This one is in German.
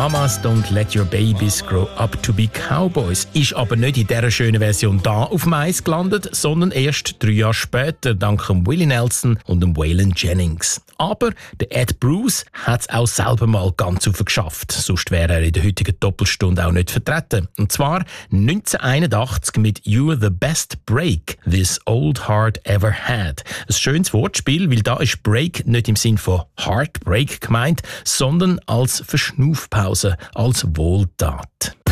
Mamas Don't Let Your Babies Grow Up to Be Cowboys ist aber nicht in dieser schönen Version da auf dem Eis gelandet, sondern erst 3 Jahre später dank Willie Nelson und dem Waylon Jennings. Aber der Ed Bruce hat es auch selber mal ganz geschafft, sonst wäre er in der heutigen Doppelstunde auch nicht vertreten. Und zwar 1981 mit You're the Best Break This Old Heart Ever Had. Ein schönes Wortspiel, weil da ist Break nicht im Sinn von Heartbreak gemeint, sondern als Verschnaufpause, als Wohltat.